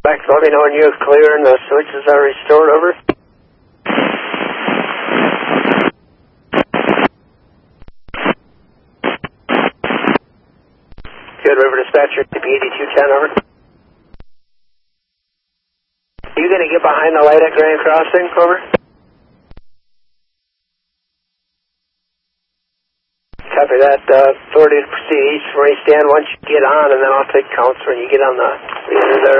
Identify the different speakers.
Speaker 1: Back, let me know when you're clear and the switches are restored, over. Good, River Dispatcher, TP8210, over. You going to get behind the light at Grand Crossing, over? Copy that. Authority to proceed east from where you stand once you get on, and then I'll take counts when you get on the leader there.